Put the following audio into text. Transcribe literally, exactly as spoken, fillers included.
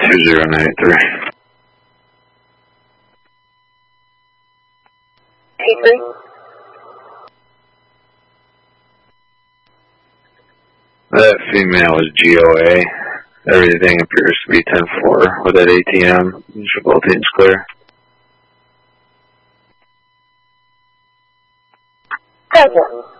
two zero nine three. T three. That female is G O A. Everything appears to be ten four with that A T M. Both teams clear. Present.